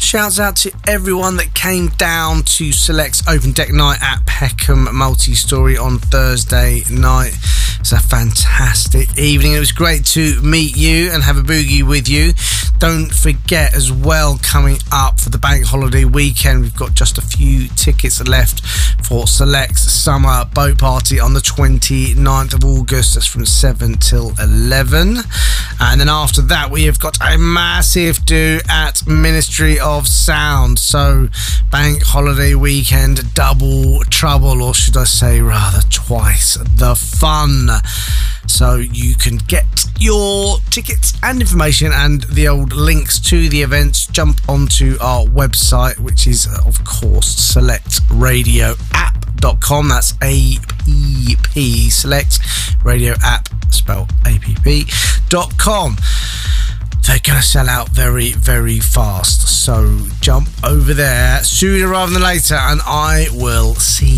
shouts out to everyone that came down to Select's Open Deck Night at Peckham Multi-Story on Thursday night. It's a fantastic evening. It was great to meet you and have a boogie with you. Don't forget as well, coming up for the bank holiday weekend, we've got just a few tickets left for Select's summer boat party on the 29th of August. That's from 7 till 11. And then after that, we have got a massive do at Ministry of Sound. So bank holiday weekend, double trouble, or should I say rather twice the fun. So you can get your tickets and information and the old links to the events. Jump onto our website, which is of course selectradioapp.com. That's APP, Select Radio App, spell APP.com. They're going to sell out very, very fast. So jump over there sooner rather than later, and I will see